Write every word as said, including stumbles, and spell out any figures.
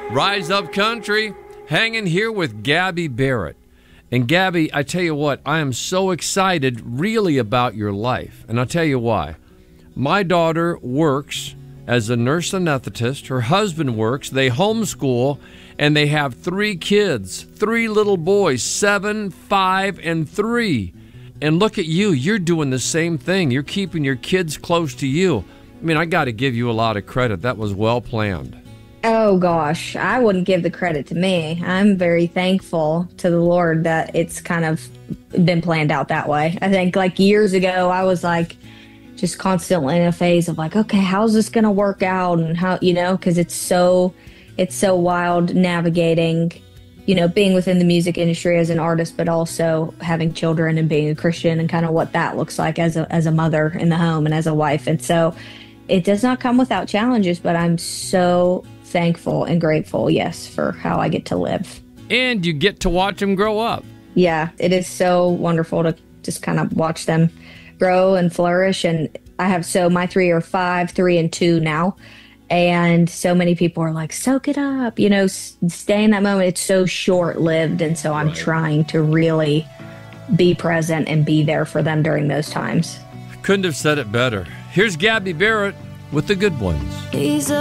Rise Up Country, hanging here with Gabby Barrett. And Gabby, I tell you what, I am so excited really about your life. And I'll tell you why. My daughter works as a nurse anesthetist. Her husband works. They homeschool, and they have three kids, three little boys, seven, five, and three. And look at you. You're doing the same thing. You're keeping your kids close to you. I mean, I got to give you a lot of credit. That was well planned. Oh, gosh, I wouldn't give the credit to me. I'm very thankful to the Lord that it's kind of been planned out that way. I think like years ago, I was like just constantly in a phase of like, okay, how's this going to work out? And how, you know, because it's so, it's so wild navigating, you know, being within the music industry as an artist, but also having children and being a Christian and kind of what that looks like as a, as a mother in the home and as a wife. And so it does not come without challenges, but I'm so thankful and grateful, yes, for how I get to live. And you get to watch them grow up. Yeah, it is so wonderful to just kind of watch them grow and flourish. And I have so my three are five, three, and two now. And so many people are like, soak it up, you know, s- stay in that moment. It's so short lived. And so I'm right. trying to really be present and be there for them during those times. Couldn't have said it better. Here's Gabby Barrett with the good ones. He's a